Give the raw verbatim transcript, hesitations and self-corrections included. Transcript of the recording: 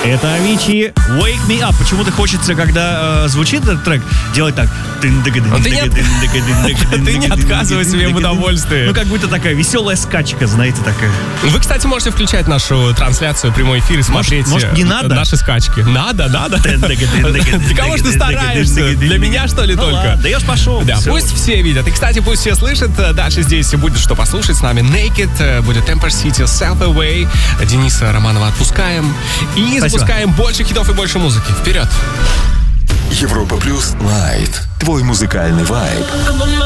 Это Avicii Wake Me Up. Почему-то хочется, когда э, звучит этот трек, делать так. Ты не отказывай себе в удовольствии. Ну, как будто такая веселая скачка, знаете, такая. Вы, кстати, можете включать нашу трансляцию, прямой эфир и смотреть может, не надо? наши скачки. Надо, надо. Ты кого ж ты стараешься? Для меня, что ли, только? Да я ж пошел. Да, пусть все видят. И, кстати, пусть все слышат. Дальше здесь будет что послушать. С нами Naked, будет Temper City, Self Away. Дениса Романова отпускаем. И запускаем больше хитов и больше музыки. Вперед! Европа Плюс Лайт. Твой музыкальный вайб.